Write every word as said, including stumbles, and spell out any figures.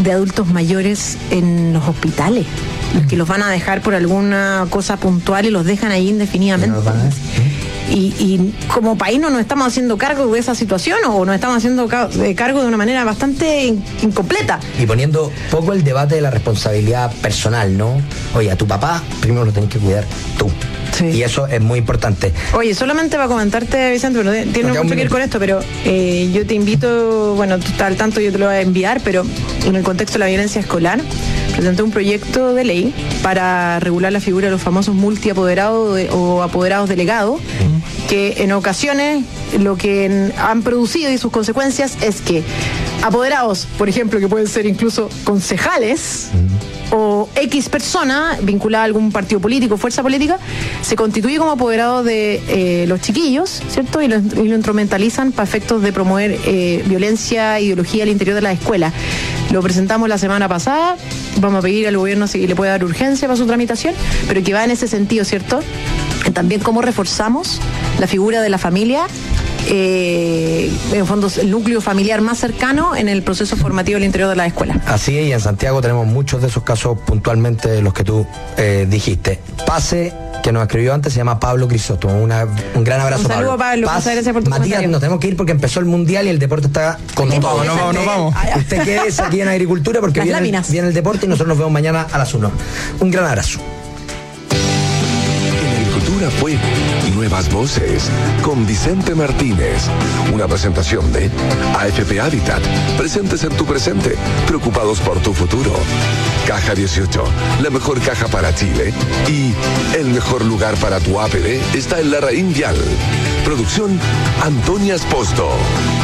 de adultos mayores en los hospitales, los que los van a dejar por alguna cosa puntual y los dejan ahí indefinidamente. Y, y como país no nos estamos haciendo cargo de esa situación, o nos estamos haciendo ca- de cargo de una manera bastante in- incompleta. Y poniendo poco el debate de la responsabilidad personal, ¿no? Oye, a tu papá primero lo tenés que cuidar tú. Sí. Y eso es muy importante. Oye, solamente para comentarte, Vicente, pero de, tiene mucho que ir con esto, pero eh, yo te invito, bueno, tú estás al tanto, yo te lo voy a enviar, pero en el contexto de la violencia escolar, presenté un proyecto de ley para regular la figura de los famosos multiapoderados de, o apoderados delegados, uh-huh. que en ocasiones lo que han producido y sus consecuencias es que apoderados, por ejemplo, que pueden ser incluso concejales, uh-huh. o X persona vinculada a algún partido político, fuerza política, se constituye como apoderado de eh, los chiquillos, ¿cierto? Y lo, y lo instrumentalizan para efectos de promover eh, violencia, ideología al interior de la escuela. Lo presentamos la semana pasada, vamos a pedir al gobierno si le puede dar urgencia para su tramitación, pero que va en ese sentido, ¿cierto? También cómo reforzamos la figura de la familia, eh, en fondo el núcleo familiar más cercano en el proceso formativo al interior de la escuela. Así es, y en Santiago tenemos muchos de esos casos, puntualmente los que tú eh, dijiste. Pase, que nos escribió antes, se llama Pablo Crisóstomo. Una, un gran abrazo, un saludo, Pablo. Pablo. Muchas gracias por tu Matías, comentario. nos tenemos que ir porque empezó el Mundial y el deporte está con todo. Vamos, no vamos, no vamos. Usted quédese aquí en Agricultura porque viene el, viene el deporte y nosotros nos vemos mañana a las uno. Un gran abrazo. Fue Nuevas Voces con Vicente Martínez. Una presentación de A F P Habitat. Presentes en tu presente, preocupados por tu futuro. Caja dieciocho, la mejor caja para Chile. Y el mejor lugar para tu A P D está en la Raín Vial. Producción Antonia Esposto.